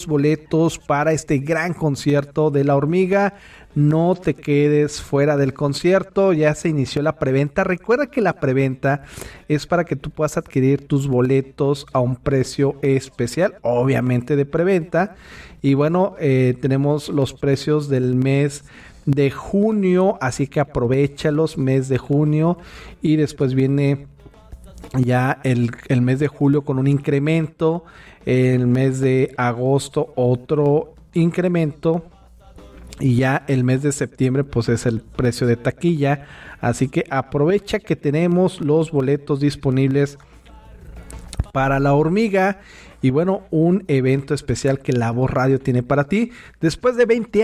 boletos para este gran concierto de La Hormiga. No te quedes fuera del concierto, ya se inició la preventa. Recuerda que la preventa es para que tú puedas adquirir tus boletos a un precio especial, obviamente de preventa. Y bueno, tenemos los precios del mes de junio, así que aprovéchalos, mes de junio, y después viene ya el mes de julio con un incremento, el mes de agosto otro incremento, y ya el mes de septiembre pues es el precio de taquilla. Así que aprovecha que tenemos los boletos disponibles para La Hormiga. Y bueno, un evento especial que La Voz Radio tiene para ti. Después de 20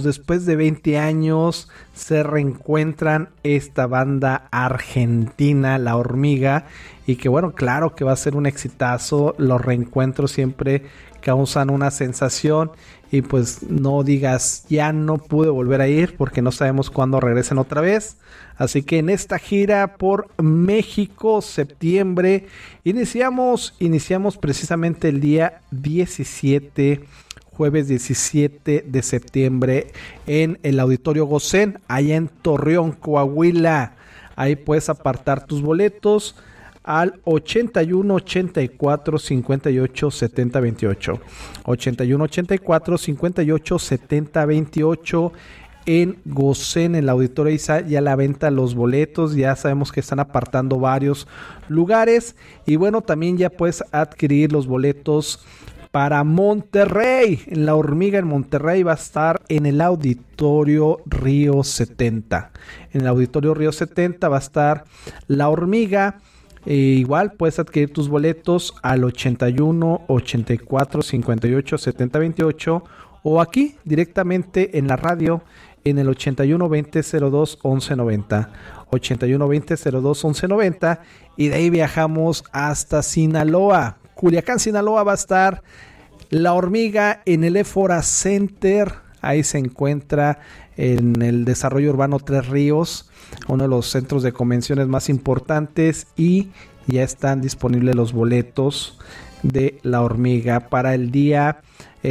años se reencuentran esta banda argentina, La Hormiga. Y que bueno, claro que va a ser un exitazo. Los reencuentros siempre causan una sensación. Y pues no digas, ya no pude volver a ir, porque no sabemos cuándo regresen otra vez. Así que en esta gira por México, septiembre, iniciamos precisamente el día 17, jueves 17 de septiembre, en el Auditorio Gosén, allá en Torreón, Coahuila. Ahí puedes apartar tus boletos al 81 84 58 70 28, 81 84 58 70 28 en Gosén, en el Auditorio Isa. Ya la venta los boletos, ya sabemos que están apartando varios lugares. Y bueno, también ya puedes adquirir los boletos para Monterrey. En La Hormiga en Monterrey va a estar en el Auditorio Río 70. En el Auditorio Río 70 va a estar La Hormiga. Igual puedes adquirir tus boletos al 81 84 58 70 28 o aquí directamente en la radio en el 81 20 02 11 90, 81 20 02 11 90, y de ahí viajamos hasta Sinaloa. Culiacán, Sinaloa va a estar La Hormiga en el Éfora Center. Ahí se encuentra en el desarrollo urbano Tres Ríos, uno de los centros de convenciones más importantes, y ya están disponibles los boletos de La Hormiga para el día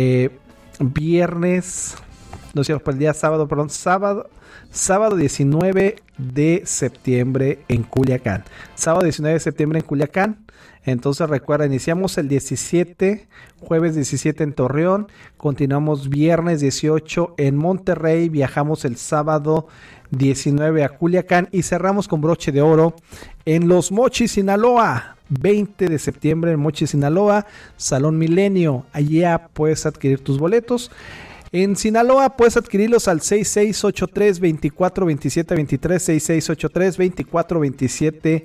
sábado 19 de septiembre en Culiacán. Sábado 19 de septiembre en Culiacán. Entonces recuerda, iniciamos el 17, jueves 17 en Torreón, continuamos viernes 18 en Monterrey, viajamos el sábado 19 a Culiacán y cerramos con broche de oro en Los Mochis, Sinaloa. 20 de septiembre en Mochis, Sinaloa, Salón Milenio. Allá puedes adquirir tus boletos. En Sinaloa puedes adquirirlos al 6683 24 27 23, 6683 24 27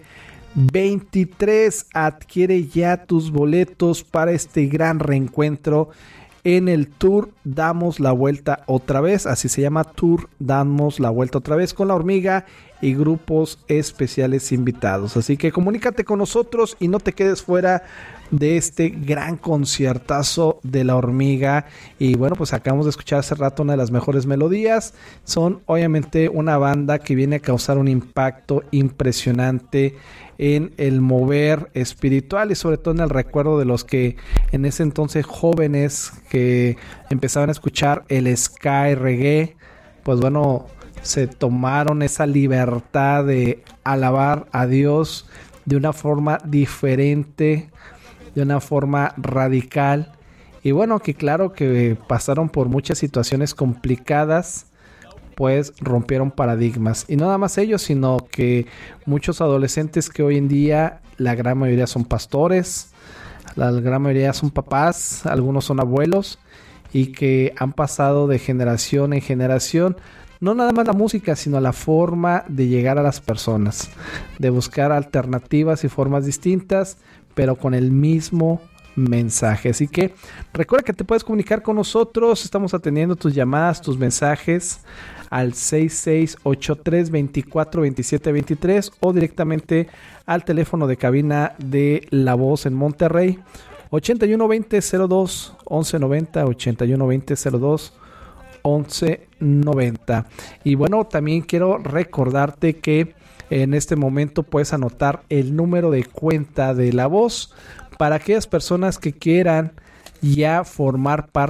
23. Adquiere ya tus boletos para este gran reencuentro en el Tour Damos la Vuelta Otra Vez. Así se llama, Tour Damos la Vuelta Otra Vez, con La Hormiga y grupos especiales invitados. Así que comunícate con nosotros y no te quedes fuera de este gran conciertazo de La Hormiga. Y bueno, pues acabamos de escuchar hace rato una de las mejores melodías. Son obviamente una banda que viene a causar un impacto impresionante en el mover espiritual y sobre todo en el recuerdo de los que en ese entonces jóvenes que empezaban a escuchar el ska reggae. Pues bueno, se tomaron esa libertad de alabar a Dios de una forma diferente, de una forma radical. Y bueno, que claro que pasaron por muchas situaciones complicadas, pues rompieron paradigmas. Y no nada más ellos, sino que muchos adolescentes que hoy en día, la gran mayoría son pastores, la gran mayoría son papás, algunos son abuelos, y que han pasado de generación en generación, no nada más la música, sino la forma de llegar a las personas, de buscar alternativas y formas distintas, pero con el mismo mensaje. Así que recuerda que te puedes comunicar con nosotros, estamos atendiendo tus llamadas, tus mensajes al 6683 24 27 23 o directamente al teléfono de cabina de La Voz en Monterrey, 81 20 02 11 90, 81 20 02 11 90. Y bueno, también quiero recordarte que en este momento puedes anotar el número de cuenta de La Voz para aquellas personas que quieran ya formar parte